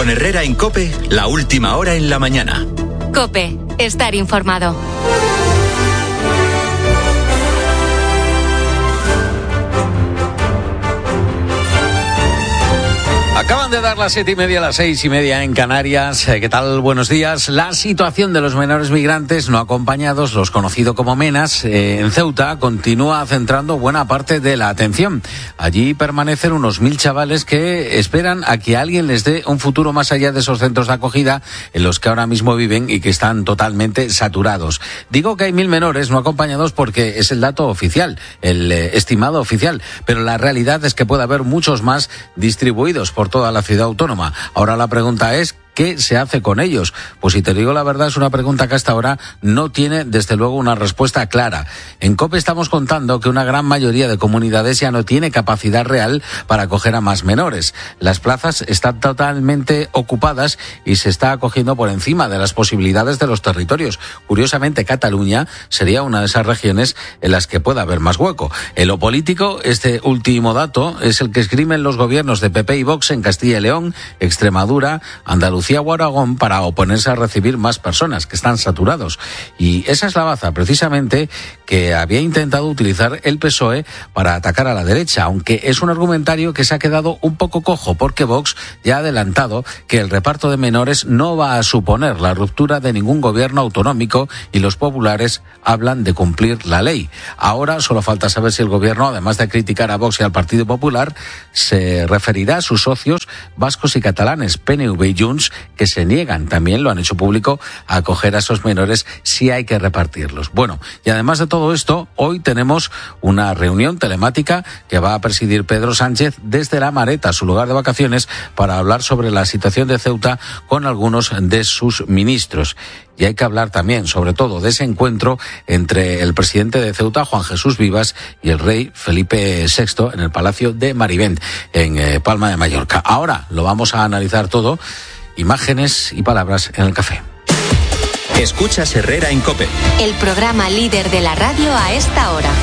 Con Herrera en COPE, la última hora en la mañana. COPE, estar informado. Acaban de dar las 7:30, las 6:30 en Canarias. ¿Qué tal? Buenos días. La situación de los menores migrantes no acompañados, los conocidos como MENAs, en Ceuta, continúa centrando buena parte de la atención. Allí permanecen unos 1.000 chavales que esperan a que alguien les dé un futuro más allá de esos centros de acogida en los que ahora mismo viven y que están totalmente saturados. Digo que hay 1.000 menores no acompañados porque es el dato oficial, el estimado oficial, pero la realidad es que puede haber muchos más distribuidos por toda la ciudad autónoma. Ahora la pregunta es, ¿qué se hace con ellos? Pues si te digo la verdad, es una pregunta que hasta ahora no tiene, desde luego, una respuesta clara. En COPE estamos contando que una gran mayoría de comunidades ya no tiene capacidad real para acoger a más menores. Las plazas están totalmente ocupadas y se está acogiendo por encima de las posibilidades de los territorios. Curiosamente, Cataluña sería una de esas regiones en las que pueda haber más hueco. En lo político, este último dato es el que esgrimen los gobiernos de PP y Vox en Castilla y León, Extremadura, Andalucía o Aragón para oponerse a recibir más personas que están saturados. Y esa es la baza, precisamente, que había intentado utilizar el PSOE para atacar a la derecha, aunque es un argumentario que se ha quedado un poco cojo porque Vox ya ha adelantado que el reparto de menores no va a suponer la ruptura de ningún gobierno autonómico y los populares hablan de cumplir la ley. Ahora solo falta saber si el gobierno, además de criticar a Vox y al Partido Popular, se referirá a sus socios vascos y catalanes, PNV y Junts, que se niegan, también lo han hecho público, a acoger a esos menores si hay que repartirlos. Bueno, y además de todo esto, hoy tenemos una reunión telemática que va a presidir Pedro Sánchez desde La Mareta, su lugar de vacaciones, para hablar sobre la situación de Ceuta con algunos de sus ministros. Y hay que hablar también, sobre todo, de ese encuentro entre el presidente de Ceuta, Juan Jesús Vivas, y el rey Felipe VI en el Palacio de Marivent, en Palma de Mallorca. Ahora lo vamos a analizar todo. Imágenes y palabras en el café. Escuchas Herrera en COPE. El programa líder de la radio a esta hora.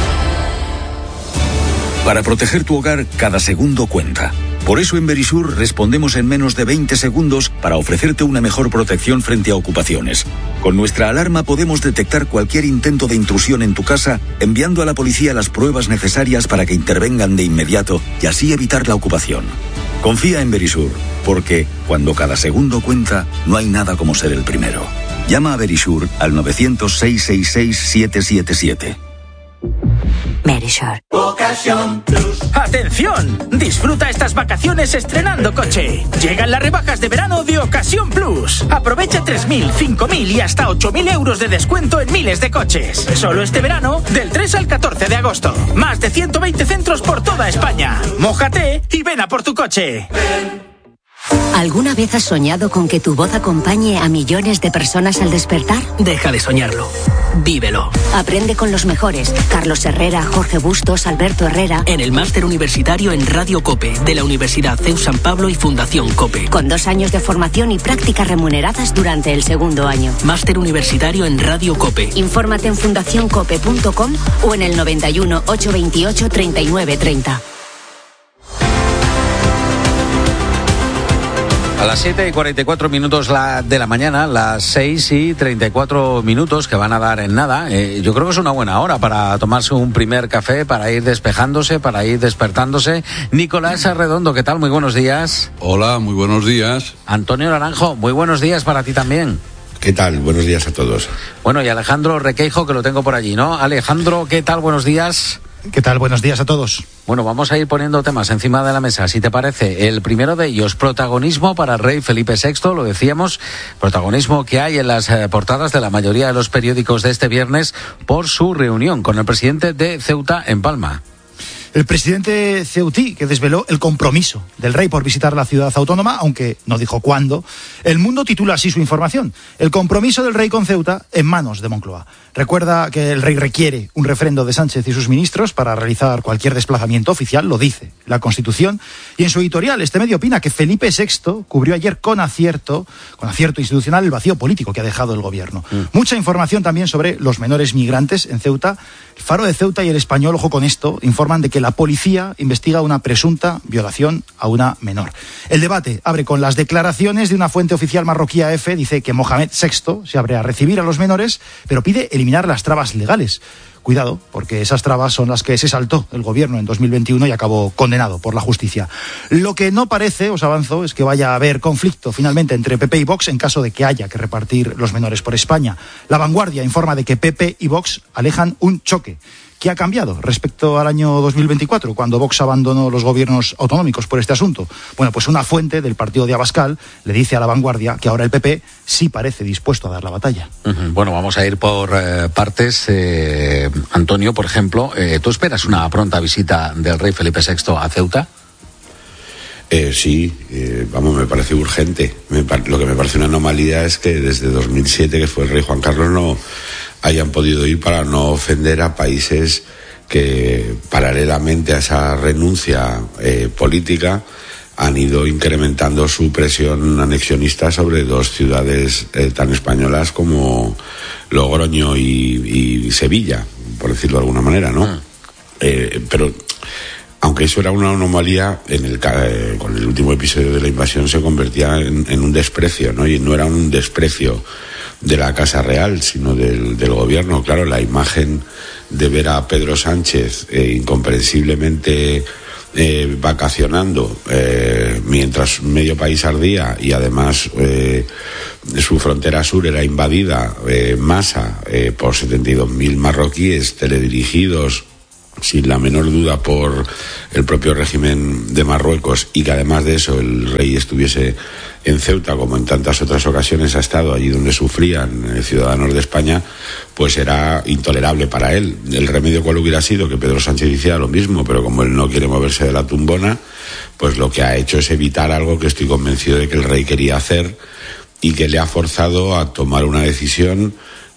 Para proteger tu hogar, cada segundo cuenta. Por eso en Verisur respondemos en menos de 20 segundos para ofrecerte una mejor protección frente a ocupaciones. Con nuestra alarma podemos detectar cualquier intento de intrusión en tu casa, enviando a la policía las pruebas necesarias para que intervengan de inmediato y así evitar la ocupación. Confía en Verisur, porque cuando cada segundo cuenta, no hay nada como ser el primero. Llama a Verisur al 900-666-777. Verisur. Ocasión Plus. ¡Atención! Disfruta estas vacaciones estrenando coche. Llegan las rebajas de verano de Ocasión Plus. Aprovecha 3.000, 5.000 y hasta 8.000 euros de descuento en miles de coches. Solo este verano, del 3 al 14 de agosto. Más de 120 centros por toda España. Mójate y ven a por tu coche. ¿Alguna vez has soñado con que tu voz acompañe a millones de personas al despertar? Deja de soñarlo. Vívelo. Aprende con los mejores. Carlos Herrera, Jorge Bustos, Alberto Herrera. En el máster universitario en Radio COPE de la Universidad CEU San Pablo y Fundación COPE. Con 2 años de formación y prácticas remuneradas durante el segundo año. Máster universitario en Radio COPE. Infórmate en fundacioncope.com o en el 91 828 3930. A las 7:44 de la mañana, las 6:34 que van a dar en nada. Yo creo que es una buena hora para tomarse un primer café, para ir despejándose, para ir despertándose. Nicolás Arredondo, ¿qué tal? Muy buenos días. Hola, muy buenos días. Antonio Naranjo, muy buenos días para ti también. ¿Qué tal? Buenos días a todos. Bueno, y Alejandro Requeijo, que lo tengo por allí, ¿no? Alejandro, ¿qué tal? Buenos días. ¿Qué tal? Buenos días a todos. Bueno, vamos a ir poniendo temas encima de la mesa, si te parece. El primero de ellos, protagonismo para el rey Felipe VI, lo decíamos, protagonismo que hay en las portadas de la mayoría de los periódicos de este viernes por su reunión con el presidente de Ceuta en Palma. El presidente ceutí, que desveló el compromiso del rey por visitar la ciudad autónoma, aunque no dijo cuándo. El Mundo titula así su información: el compromiso del rey con Ceuta en manos de Moncloa. Recuerda que el rey requiere un refrendo de Sánchez y sus ministros para realizar cualquier desplazamiento oficial, lo dice la Constitución. Y en su editorial, este medio opina que Felipe VI cubrió ayer con acierto institucional, el vacío político que ha dejado el gobierno. Mucha información también sobre los menores migrantes en Ceuta. El Faro de Ceuta y El Español, ojo con esto, informan de que que la policía investiga una presunta violación a una menor. El debate abre con las declaraciones de una fuente oficial marroquí AF. Dice que Mohamed VI se abre a recibir a los menores, pero pide eliminar las trabas legales. Cuidado, porque esas trabas son las que se saltó el gobierno en 2021 y acabó condenado por la justicia. Lo que no parece, os avanzo, es que vaya a haber conflicto finalmente entre PP y Vox en caso de que haya que repartir los menores por España. La Vanguardia informa de que PP y Vox alejan un choque. ¿Qué ha cambiado respecto al año 2024, cuando Vox abandonó los gobiernos autonómicos por este asunto? Bueno, pues una fuente del partido de Abascal le dice a La Vanguardia que ahora el PP sí parece dispuesto a dar la batalla. Bueno, vamos a ir por partes. Antonio, por ejemplo, ¿tú esperas una pronta visita del rey Felipe VI a Ceuta? Sí, me parece urgente. Lo que me parece una anomalía es que desde 2007, que fue el rey Juan Carlos, no hayan podido ir para no ofender a países que, paralelamente a esa renuncia política, han ido incrementando su presión anexionista sobre dos ciudades tan españolas como Logroño y Sevilla, por decirlo de alguna manera, ¿no? Pero aunque eso era una anomalía, con el último episodio de la invasión se convertía en un desprecio, ¿no? Y no era un desprecio de la Casa Real, sino del gobierno. Claro, la imagen de ver a Pedro Sánchez incomprensiblemente vacacionando mientras medio país ardía y además su frontera sur era invadida en masa por 72.000 marroquíes teledirigidos sin la menor duda por el propio régimen de Marruecos, y que además de eso el rey estuviese en Ceuta, como en tantas otras ocasiones ha estado, allí donde sufrían ciudadanos de España, pues era intolerable para él. El remedio, ¿cuál hubiera sido? Que Pedro Sánchez hiciera lo mismo, pero como él no quiere moverse de la tumbona, pues lo que ha hecho es evitar algo que estoy convencido de que el rey quería hacer y que le ha forzado a tomar una decisión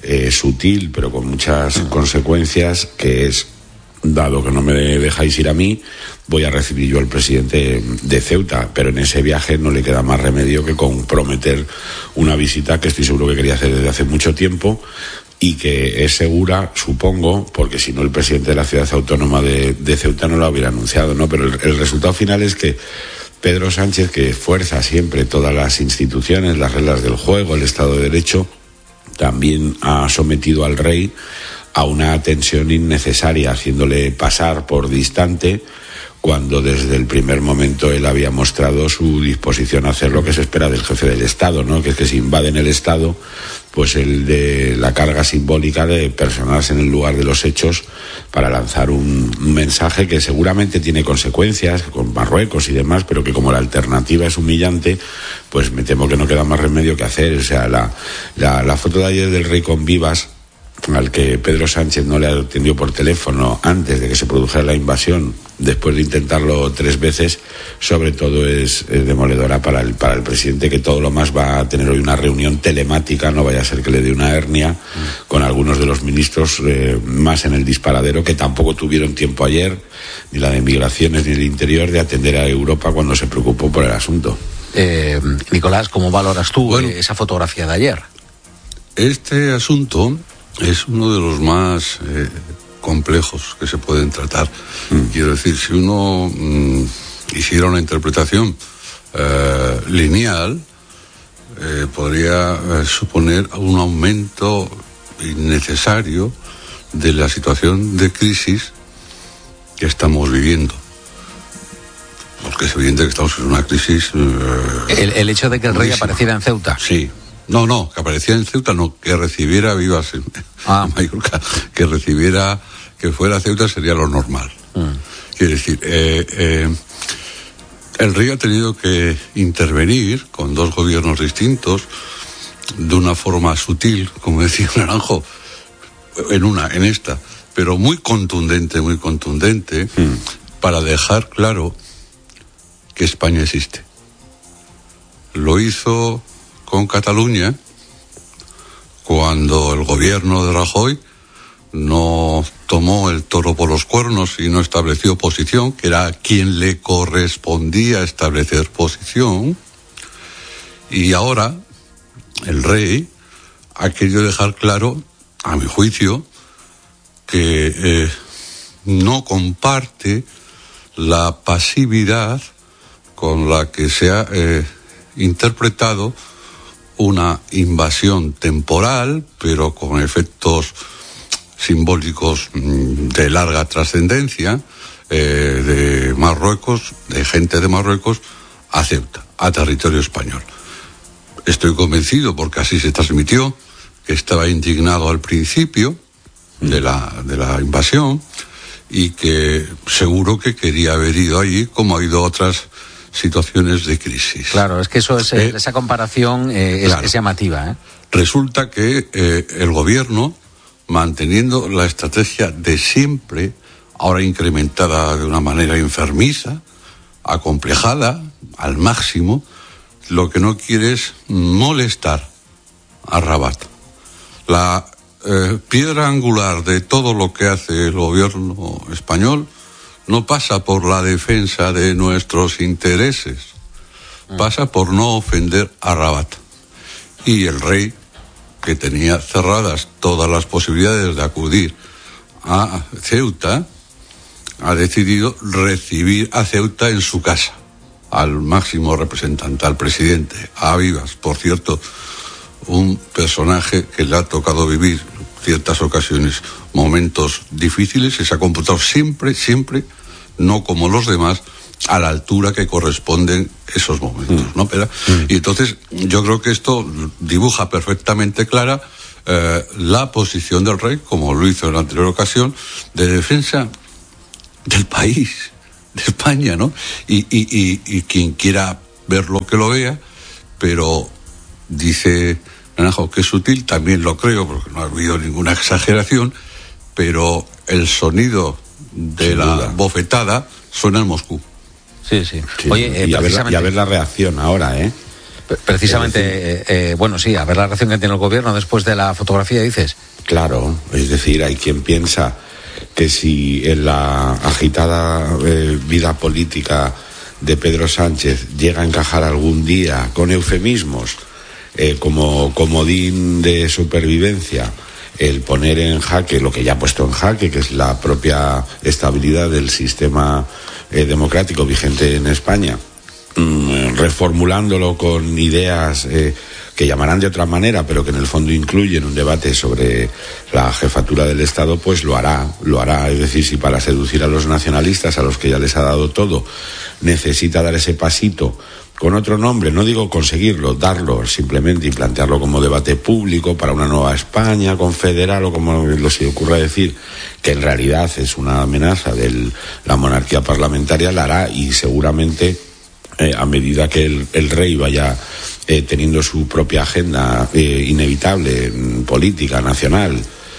sutil, pero con muchas consecuencias, que es: dado que no me dejáis ir a mí, voy a recibir yo al presidente de Ceuta, pero en ese viaje no le queda más remedio que comprometer una visita que estoy seguro que quería hacer desde hace mucho tiempo y que es segura, supongo, porque si no el presidente de la ciudad autónoma de Ceuta no lo hubiera anunciado, ¿no? Pero el resultado final es que Pedro Sánchez, que fuerza siempre todas las instituciones, las reglas del juego, el Estado de Derecho, también ha sometido al rey a una tensión innecesaria, haciéndole pasar por distante, cuando desde el primer momento él había mostrado su disposición a hacer lo que se espera del jefe del Estado, ¿no? Que es que si invaden el Estado, pues el de la carga simbólica de personarse en el lugar de los hechos para lanzar un mensaje que seguramente tiene consecuencias con Marruecos y demás, pero que como la alternativa es humillante, pues me temo que no queda más remedio que hacer. O sea, la foto de ayer del rey con Vivas, al que Pedro Sánchez no le atendió por teléfono antes de que se produjera la invasión, después de intentarlo 3 veces, sobre todo es demoledora para el presidente, que todo lo más va a tener hoy una reunión telemática, no vaya a ser que le dé una hernia, con algunos de los ministros más en el disparadero, que tampoco tuvieron tiempo ayer, ni la de Migraciones ni el Interior, de atender a Europa cuando se preocupó por el asunto. Nicolás, ¿cómo valoras tú esa fotografía de ayer? Este asunto es uno de los más complejos que se pueden tratar. Quiero decir, si uno hiciera una interpretación lineal, podría suponer un aumento innecesario de la situación de crisis que estamos viviendo. Porque es evidente que estamos en una crisis... El hecho de que el rey apareciera en Ceuta. Sí. No, que apareciera en Ceuta, no, que recibiera Vivas en Mallorca, que fuera a Ceuta sería lo normal. Quiere decir, el rey ha tenido que intervenir con 2 gobiernos distintos, de una forma sutil, como decía Naranjo, en esta, pero muy contundente, para dejar claro que España existe. Lo hizo con Cataluña, cuando el gobierno de Rajoy no tomó el toro por los cuernos y no estableció posición, que era a quien le correspondía establecer posición, y ahora el rey ha querido dejar claro, a mi juicio, que no comparte la pasividad con la que se ha interpretado una invasión temporal, pero con efectos simbólicos de larga trascendencia, de Marruecos, de gente de Marruecos, a Ceuta, a territorio español. Estoy convencido, porque así se transmitió, que estaba indignado al principio de la invasión y que seguro que quería haber ido allí, como ha ido otras situaciones de crisis. Claro, es que eso es, esa comparación es llamativa. Resulta que el gobierno, manteniendo la estrategia de siempre, ahora incrementada de una manera enfermiza, acomplejada al máximo, lo que no quiere es molestar a Rabat. La piedra angular de todo lo que hace el gobierno español no pasa por la defensa de nuestros intereses, pasa por no ofender a Rabat. Y el rey, que tenía cerradas todas las posibilidades de acudir a Ceuta, ha decidido recibir a Ceuta en su casa al máximo representante, al presidente, a Vivas, por cierto, un personaje que le ha tocado vivir en ciertas ocasiones momentos difíciles y se ha comportado siempre, no como los demás, a la altura que corresponden esos momentos, ¿no? Y entonces yo creo que esto dibuja perfectamente clara la posición del rey, como lo hizo en la anterior ocasión, de defensa del país, de España, ¿no? Y quien quiera verlo que lo vea, pero dice Naranjo que es sutil, también lo creo, porque no ha habido ninguna exageración, pero el sonido de la bofetada suena en Moscú. Sí. Oye, y a ver la reacción ahora, Precisamente, a ver la reacción que tiene el gobierno después de la fotografía, dices. Claro, es decir, hay quien piensa que si en la agitada vida política de Pedro Sánchez llega a encajar algún día con eufemismos como comodín de supervivencia el poner en jaque lo que ya ha puesto en jaque, que es la propia estabilidad del sistema democrático vigente en España, reformulándolo con ideas que llamarán de otra manera, pero que en el fondo incluyen un debate sobre la jefatura del Estado, pues lo hará. Es decir, si para seducir a los nacionalistas, a los que ya les ha dado todo, necesita dar ese pasito con otro nombre, no digo conseguirlo, darlo simplemente y plantearlo como debate público para una nueva España confederal, o como se ocurra decir, que en realidad es una amenaza de la monarquía parlamentaria, la hará, y seguramente a medida que el rey vaya teniendo su propia agenda inevitable, política, nacional,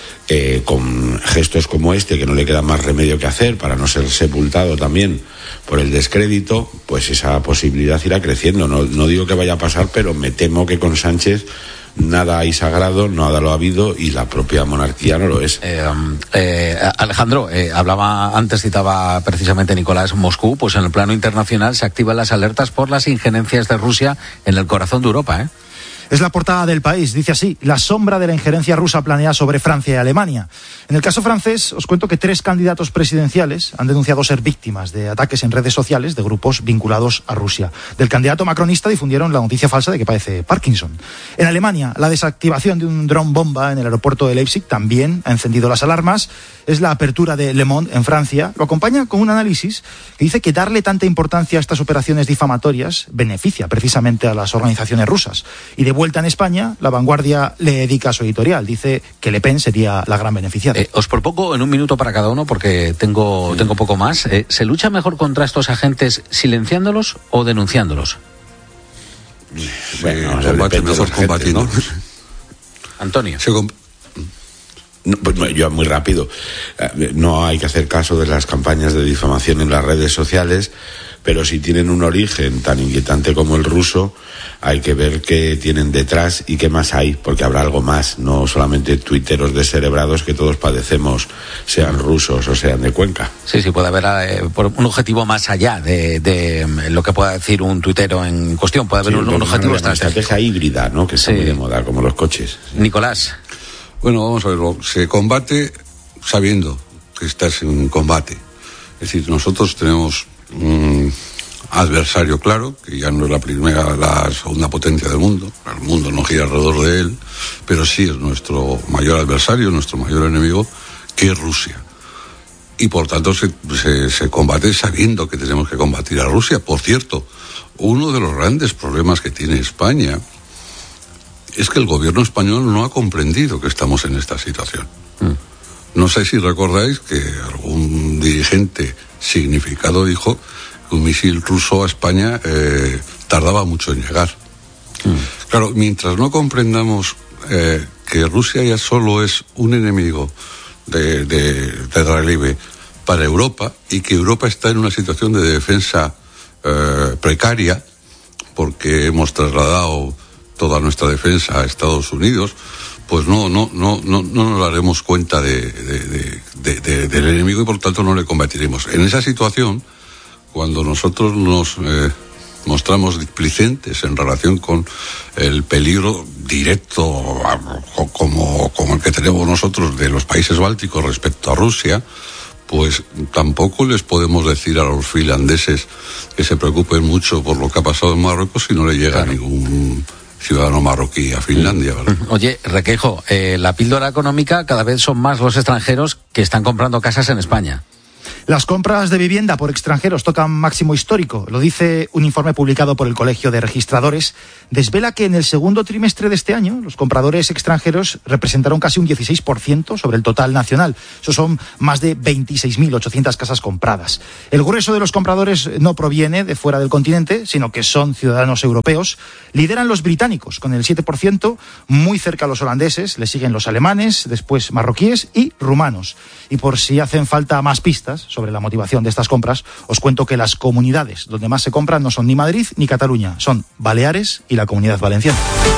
con gestos como este, que no le queda más remedio que hacer para no ser sepultado también por el descrédito, pues esa posibilidad irá creciendo. No digo que vaya a pasar, pero me temo que con Sánchez nada hay sagrado, nada lo ha habido, y la propia monarquía no lo es. Alejandro, hablaba antes, citaba precisamente Nicolás Moscú, pues en el plano internacional se activan las alertas por las injerencias de Rusia en el corazón de Europa, Es la portada del País, dice así: la sombra de la injerencia rusa planea sobre Francia y Alemania. En el caso francés, os cuento que 3 candidatos presidenciales han denunciado ser víctimas de ataques en redes sociales de grupos vinculados a Rusia. Del candidato macronista difundieron la noticia falsa de que padece Parkinson. En Alemania, la desactivación de un dron bomba en el aeropuerto de Leipzig también ha encendido las alarmas. Es la apertura de Le Monde en Francia. Lo acompaña con un análisis que dice que darle tanta importancia a estas operaciones difamatorias beneficia precisamente a las organizaciones rusas. Y de vuelta en España, La Vanguardia le dedica su editorial. Dice que Le Pen sería la gran beneficiada. Os propongo en un minuto para cada uno, porque tengo poco más. ¿Se lucha mejor contra estos agentes silenciándolos o denunciándolos? Bueno, mejor combatiendo, ¿no? Antonio. Yo muy rápido. No hay que hacer caso de las campañas de difamación en las redes sociales, pero si tienen un origen tan inquietante como el ruso, hay que ver qué tienen detrás y qué más hay, porque habrá algo más, no solamente tuiteros descerebrados que todos padecemos, sean rusos o sean de Cuenca. Sí, puede haber un objetivo más allá de lo que pueda decir un tuitero en cuestión. Puede haber un objetivo estratégico. Una estrategia híbrida, ¿no? Que está muy de moda, como los coches. Nicolás. Bueno, vamos a verlo. Se combate sabiendo que estás en combate. Es decir, nosotros tenemos un adversario claro, que ya no es la segunda potencia del mundo. El mundo no gira alrededor de él, pero sí es nuestro mayor adversario, nuestro mayor enemigo, que es Rusia. Y por tanto se combate sabiendo que tenemos que combatir a Rusia. Por cierto, uno de los grandes problemas que tiene España es que el gobierno español no ha comprendido que estamos en esta situación. No sé si recordáis que algún dirigente significado dijo que un misil ruso a España tardaba mucho en llegar. Claro, mientras no comprendamos que Rusia ya solo es un enemigo de relieve para Europa y que Europa está en una situación de defensa precaria porque hemos trasladado toda nuestra defensa a Estados Unidos, pues no nos daremos cuenta del enemigo y por tanto no le combatiremos. En esa situación, cuando nosotros nos mostramos displicentes en relación con el peligro directo como el que tenemos nosotros de los países bálticos respecto a Rusia, pues tampoco les podemos decir a los finlandeses que se preocupen mucho por lo que ha pasado en Marruecos si no le llega ningún ciudadano marroquí a Finlandia, ¿verdad? Oye, Requeijo, la píldora económica, cada vez son más los extranjeros que están comprando casas en España. Las compras de vivienda por extranjeros tocan máximo histórico. Lo dice un informe publicado por el Colegio de Registradores. Desvela que en el segundo trimestre de este año los compradores extranjeros representaron casi un 16% sobre el total nacional. Eso son más de 26.800 casas compradas. El grueso de los compradores no proviene de fuera del continente, sino que son ciudadanos europeos. Lideran los británicos con el 7%, muy cerca los holandeses, le siguen los alemanes, después marroquíes y rumanos. Y por si hacen falta más pistas sobre la motivación de estas compras, os cuento que las comunidades donde más se compran no son ni Madrid ni Cataluña, son Baleares y la Comunidad Valenciana.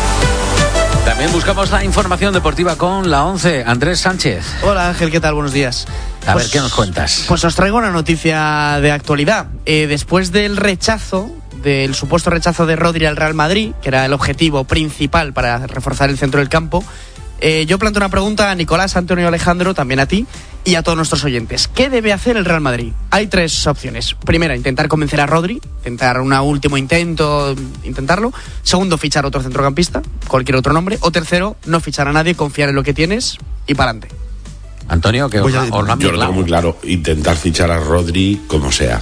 También buscamos la información deportiva con la 11. Andrés Sánchez. Hola Ángel, ¿qué tal? Buenos días. A ver, ¿qué nos cuentas? Pues os traigo una noticia de actualidad. Después del supuesto rechazo de Rodri al Real Madrid, que era el objetivo principal para reforzar el centro del campo, yo planteo una pregunta a Nicolás, Antonio, Alejandro, también a ti y a todos nuestros oyentes. ¿Qué debe hacer el Real Madrid? Hay tres opciones. Primera, intentar convencer a Rodri, intentar un último intento, intentarlo. Segundo, fichar otro centrocampista, cualquier otro nombre. O tercero, no fichar a nadie, confiar en lo que tienes y para adelante. Antonio, que yo lo tengo muy claro, intentar fichar a Rodri como sea.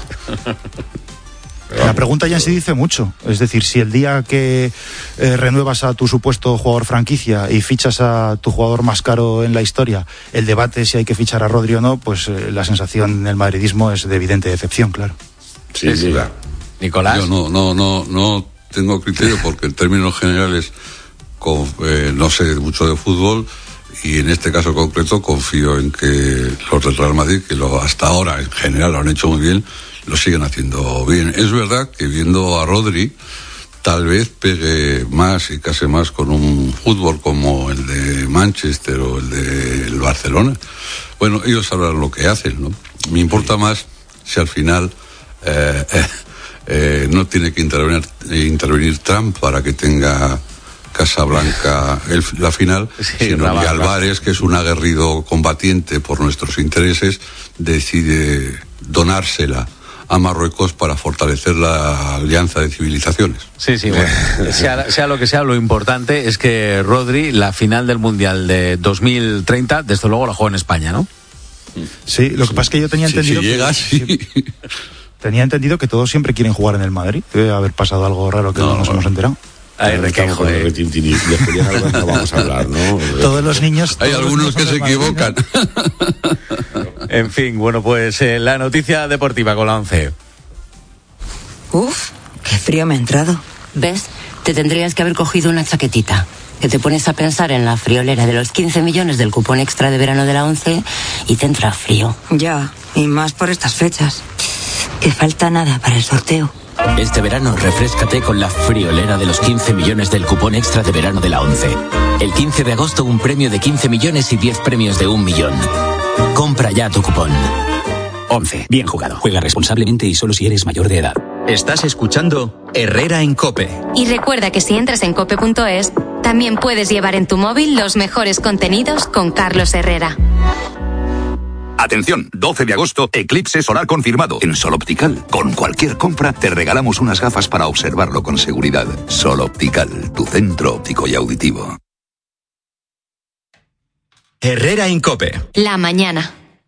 La pregunta ya se dice mucho. Es decir, si el día que renuevas a tu supuesto jugador franquicia y fichas a tu jugador más caro en la historia, el debate si hay que fichar a Rodri o no, pues la sensación en el madridismo es de evidente decepción, claro. Sí. Nicolás. Yo no tengo criterio porque en términos generales no sé mucho de fútbol y en este caso concreto confío en que los del Real Madrid, que hasta ahora en general lo han hecho muy bien, lo siguen haciendo bien. Es verdad que viendo a Rodri tal vez pegue más y case más con un fútbol como el de Manchester o el del Barcelona. Bueno, ellos sabrán lo que hacen, ¿no? Me importa más si al final no tiene que intervenir Trump para que tenga Casablanca la final, sino que Álvarez, que es un aguerrido combatiente por nuestros intereses, decide donársela a Marruecos para fortalecer la alianza de civilizaciones. Sí, bueno, sea lo que sea, lo importante es que Rodri, la final del Mundial de 2030, desde luego la juega en España, ¿no? Sí, lo que pasa es que yo tenía entendido tenía entendido que todos siempre quieren jugar en el Madrid. Debe haber pasado algo raro que no nos hemos enterado. Ay, Requeijo, no vamos a hablar, ¿no? Todos los niños. Hay algunos que se equivocan. En fin, bueno, pues la noticia deportiva con la 11. Uf, qué frío me ha entrado. ¿Ves? Te tendrías que haber cogido una chaquetita. Que te pones a pensar en la friolera de los 15 millones del cupón extra de verano de la 11 y te entra frío. Ya, y más por estas fechas. Que falta nada para el sorteo. Este verano refréscate con la friolera de los 15 millones del cupón extra de verano de la 11. El 15 de agosto un premio de 15 millones y 10 premios de 1 millón. Compra ya tu cupón. 11. Bien jugado. Juega responsablemente y solo si eres mayor de edad. Estás escuchando Herrera en COPE. Y recuerda que si entras en cope.es, también puedes llevar en tu móvil los mejores contenidos con Carlos Herrera. Atención, 12 de agosto, eclipse solar confirmado en Sol Optical. Con cualquier compra te regalamos unas gafas para observarlo con seguridad. Sol Optical, tu centro óptico y auditivo. Herrera en COPE. La mañana.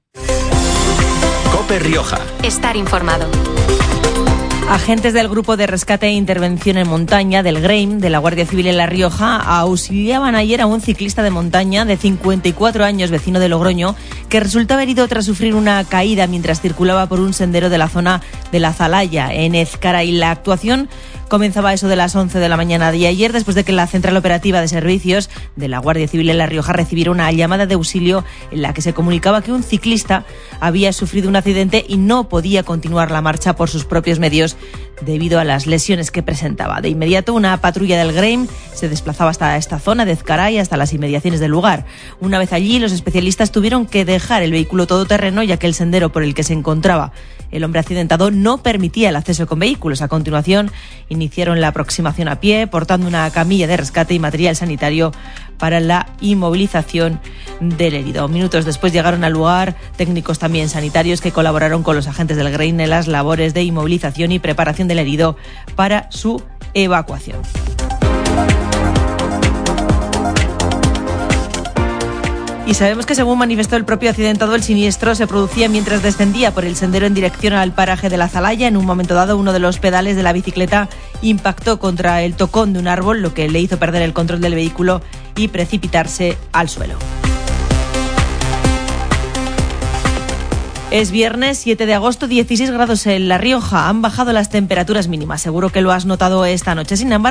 COPE Rioja. Estar informado. Agentes del Grupo de Rescate e Intervención en Montaña, del GREIM, de la Guardia Civil en La Rioja, auxiliaban ayer a un ciclista de montaña de 54 años, vecino de Logroño, que resultaba herido tras sufrir una caída mientras circulaba por un sendero de la zona de La Zalaya, en Ezcaray. La actuación comenzaba a eso de las 11 de la mañana de ayer, después de que la Central Operativa de Servicios de la Guardia Civil en La Rioja recibiera una llamada de auxilio en la que se comunicaba que un ciclista había sufrido un accidente y no podía continuar la marcha por sus propios medios debido a las lesiones que presentaba. De inmediato, una patrulla del GREIM se desplazaba hasta esta zona de Ezcaray, hasta las inmediaciones del lugar. Una vez allí, los especialistas tuvieron que dejar el vehículo todoterreno, ya que el sendero por el que se encontraba el hombre accidentado no permitía el acceso con vehículos. A continuación, iniciaron la aproximación a pie, portando una camilla de rescate y material sanitario para la inmovilización del herido. Minutos después llegaron al lugar técnicos también sanitarios que colaboraron con los agentes del GREIM en las labores de inmovilización y preparación del herido para su evacuación. Y sabemos que, según manifestó el propio accidentado, el siniestro se producía mientras descendía por el sendero en dirección al paraje de La Zalaya. En un momento dado, uno de los pedales de la bicicleta impactó contra el tocón de un árbol, lo que le hizo perder el control del vehículo y precipitarse al suelo. Es viernes 7 de agosto, 16 grados en La Rioja. Han bajado las temperaturas mínimas. Seguro que lo has notado esta noche. Sin embargo,